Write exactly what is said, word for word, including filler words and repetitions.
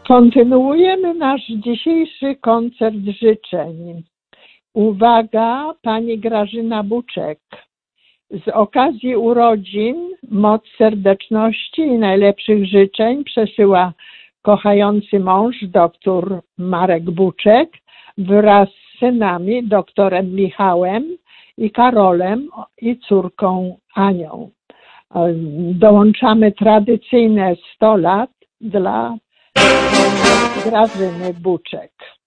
Kontynuujemy nasz dzisiejszy koncert życzeń. Uwaga, pani Grażyna Buczek. Z okazji urodzin moc serdeczności i najlepszych życzeń przesyła kochający mąż dr Marek Buczek wraz z synami doktorem Michałem i Karolem i córką Anią. Dołączamy tradycyjne sto lat dla Grażyny Buczek.